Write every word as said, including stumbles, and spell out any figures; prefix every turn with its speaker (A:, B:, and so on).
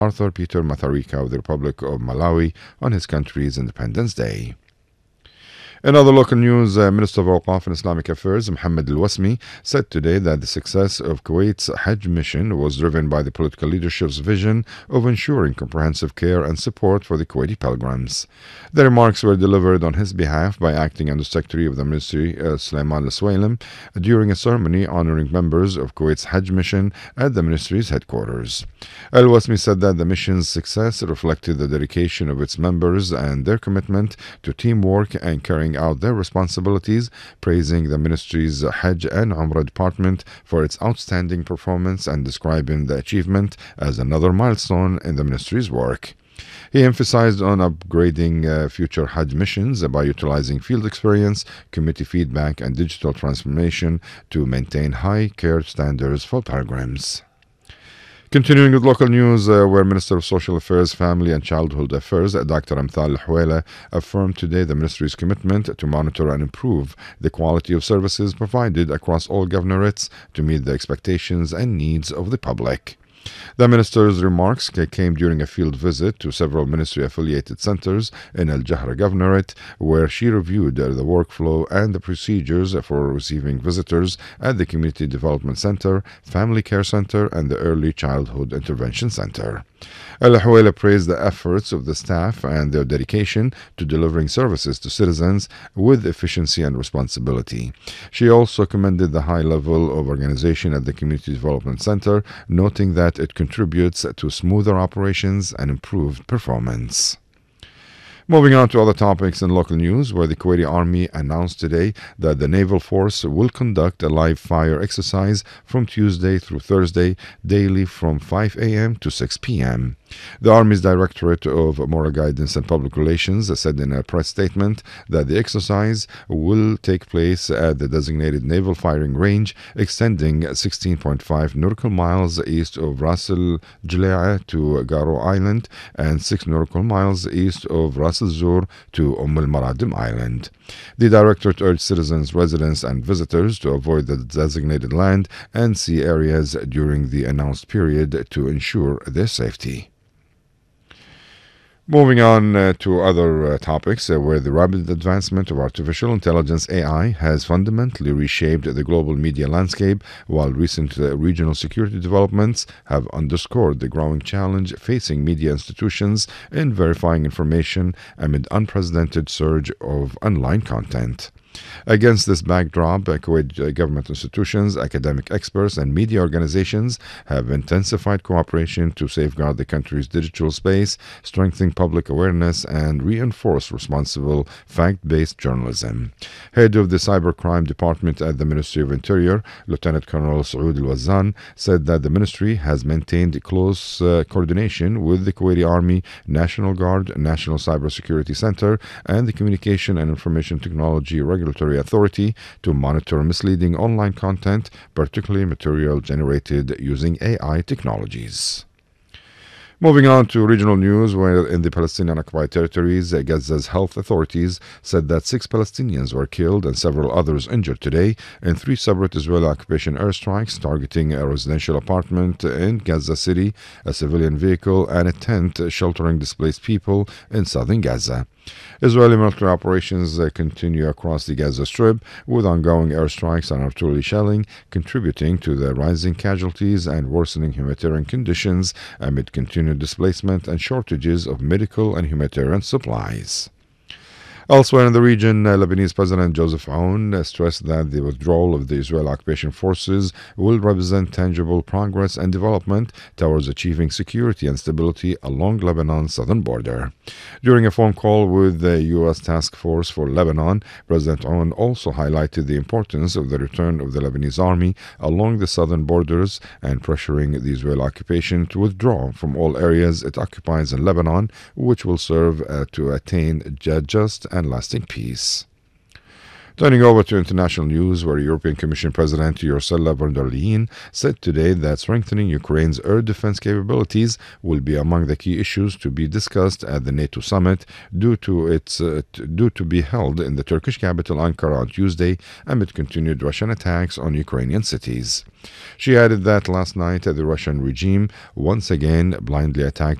A: Arthur Peter Mutharika of the Republic of Malawi on his country's Independence Day. In other local news, uh, Minister of Awqaf and Islamic Affairs Mohammed Al-Wasmi said today that the success of Kuwait's Hajj mission was driven by the political leadership's vision of ensuring comprehensive care and support for the Kuwaiti pilgrims. The remarks were delivered on his behalf by Acting Undersecretary of the Ministry, uh, Sulaiman Al-Swailim, during a ceremony honoring members of Kuwait's Hajj mission at the ministry's headquarters. Al-Wasmi said that the mission's success reflected the dedication of its members and their commitment to teamwork and carrying out their responsibilities, praising the ministry's Hajj and Umrah department for its outstanding performance and describing the achievement as another milestone in the ministry's work. He emphasized on upgrading uh, future Hajj missions by utilizing field experience, committee feedback, and digital transformation to maintain high care standards for pilgrims. Continuing with local news, uh, where Minister of Social Affairs, Family and Childhood Affairs, Doctor Amthal Al-Huwaila, affirmed today the ministry's commitment to monitor and improve the quality of services provided across all governorates to meet the expectations and needs of the public. The minister's remarks came during a field visit to several ministry-affiliated centers in Al Jahra Governorate, where she reviewed the workflow and the procedures for receiving visitors at the Community Development Center, Family Care Center, and the Early Childhood Intervention Center. Al-Huwaila praised the efforts of the staff and their dedication to delivering services to citizens with efficiency and responsibility. She also commended the high level of organization at the Community Development Center, noting that it contributes to smoother operations and improved performance. Moving on to other topics in local news, where the Kuwaiti Army announced today that the Naval Force will conduct a live fire exercise from Tuesday through Thursday, daily from five a m to six p m The Army's Directorate of Moral Guidance and Public Relations said in a press statement that the exercise will take place at the designated naval firing range extending sixteen point five nautical miles east of Ras Al Jalaa to Garo Island and six nautical miles east of Ras Al Zur to Umm Al Maradim Island. The Directorate urged citizens, residents, and visitors to avoid the designated land and sea areas during the announced period to ensure their safety. Moving on uh, to other uh, topics, uh, where the rapid advancement of artificial intelligence A I has fundamentally reshaped the global media landscape, while recent uh, regional security developments have underscored the growing challenge facing media institutions in verifying information amid unprecedented surge of online content. Against this backdrop, Kuwait government institutions, academic experts, and media organizations have intensified cooperation to safeguard the country's digital space, strengthen public awareness, and reinforce responsible, fact-based journalism. Head of the Cybercrime Department at the Ministry of Interior, Lieutenant Colonel Saud Al-Wazan, said that the ministry has maintained close uh, coordination with the Kuwaiti Army, National Guard, National Cybersecurity Center, and the Communication and Information Technology Regulatory Authority to monitor misleading online content, particularly material generated using A I technologies. Moving on to regional news, where in the Palestinian occupied territories, Gaza's health authorities said that six Palestinians were killed and several others injured today in three separate Israeli occupation airstrikes targeting a residential apartment in Gaza City, a civilian vehicle, and a tent sheltering displaced people in southern Gaza. Israeli military operations uh, continue across the Gaza Strip, with ongoing airstrikes and artillery shelling contributing to the rising casualties and worsening humanitarian conditions amid continued displacement and shortages of medical and humanitarian supplies. Elsewhere in the region, uh, Lebanese President Joseph Aoun uh, stressed that the withdrawal of the Israeli occupation forces will represent tangible progress and development towards achieving security and stability along Lebanon's southern border. During a phone call with the U S Task Force for Lebanon, President Aoun also highlighted the importance of the return of the Lebanese army along the southern borders and pressuring the Israeli occupation to withdraw from all areas it occupies in Lebanon, which will serve uh, to attain just and lasting peace. Turning over to international news, where European Commission President Ursula von der Leyen said today that strengthening Ukraine's air defense capabilities will be among the key issues to be discussed at the NATO summit, due to its uh, t- due to be held in the Turkish capital Ankara on Tuesday amid continued Russian attacks on Ukrainian cities. She added that last night the Russian regime once again blindly attacked